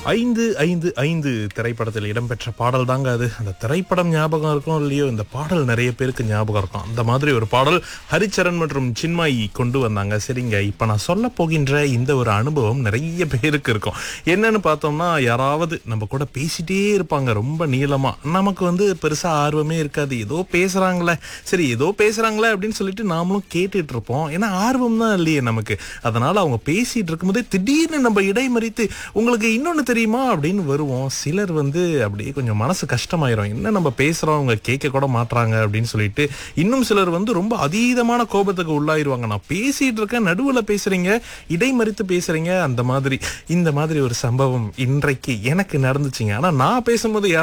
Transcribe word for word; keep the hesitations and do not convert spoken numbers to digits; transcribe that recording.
ஐந்து ஐந்து ஐந்து திரைப்படத்தில் இடம்பெற்ற பாடல் தாங்க அது. அந்த திரைப்படம் ஞாபகம் இருக்கும் இல்லையோ, இந்த பாடல் நிறைய பேருக்கு ஞாபகம் இருக்கும். அந்த மாதிரி ஒரு பாடல் ஹரிச்சரன் மற்றும் சின்மாயி கொண்டு வந்தாங்க. சரிங்க, இப்ப நான் சொல்ல போகின்ற இந்த ஒரு அனுபவம் நிறைய பேருக்கு இருக்கும். என்னன்னு பார்த்தோம்னா, யாராவது நம்ம கூட பேசிட்டே இருப்பாங்க ரொம்ப நீளமா. நமக்கு வந்து பெருசா ஆர்வமே இருக்காது. ஏதோ பேசுறாங்களே, சரி ஏதோ பேசுறாங்களே அப்படின்னு சொல்லிட்டு நாமளும் கேட்டுட்டு இருப்போம். ஏன்னா ஆர்வம் தான் இல்லையே நமக்கு. அதனால அவங்க பேசிட்டு இருக்கும்போதே திடீர்னு நம்ம இடைமறித்து, உங்களுக்கு இன்னொன்னு தெரியுமா அப்படின்னு வருவோம். சிலர் வந்து அப்படியே கொஞ்சம் மனசு கஷ்டமாயிரும். என்ன நம்ம பேசுறோம், அவங்க கேட்க கூட மாட்றாங்க அப்படின்னு சொல்லிட்டு. இன்னும் சிலர் வந்து ரொம்ப அதீதமான கோபத்துக்கு உள்ளாயிருவாங்க. நான் பேசிட்டு இருக்கேன், நடுவுல பேசுறீங்க, இடைமறித்து பேசுறீங்க. அந்த மாதிரி இந்த மாதிரி ஒரு சம்பவம் இன்றைக்கு எனக்கு நடந்துச்சுங்க. ஆனா நான் பேசும்போது